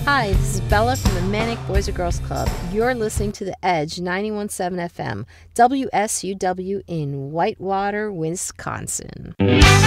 Hi, this is Bella from the Manic Boys or Girls Club. You're listening to The Edge 91.7 FM, WSUW in Whitewater, Wisconsin.